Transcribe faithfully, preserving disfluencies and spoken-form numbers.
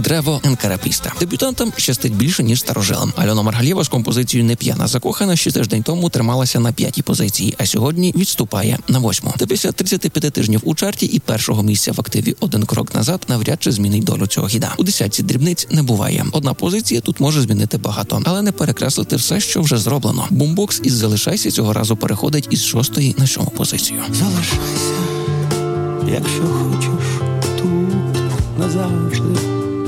Древо Енкарапіста. Дебютантам щастить більше, ніж старожилам. Альона Маргалєва з композицією «Не п'яна закохана» ще тиждень тому трималася на п'ятій позиції, а сьогодні відступає на восьму. Та після тридцяти п'яти тижнів у чарті і першого місця в активі «Один крок назад» навряд чи змінить долю цього хіда. У десятці дрібниць не буває. Одна позиція тут може змінити багато, але не перекреслити все, що вже зроблено. Бумбокс із «Залишайся» цього разу переходить із шостої на сьому позицію. Залишайся, якщо хочеш, тут назавжди.